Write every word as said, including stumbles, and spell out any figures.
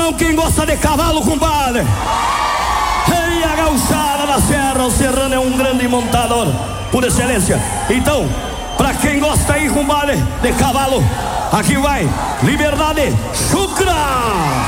mão quem gosta de cavalo, compadre. Ei, a gauchada da serra, o serrano é um grande montador por excelência. Então, pra quem gosta aí, compadre, de cavalo, aqui vai Liberdade Chucra.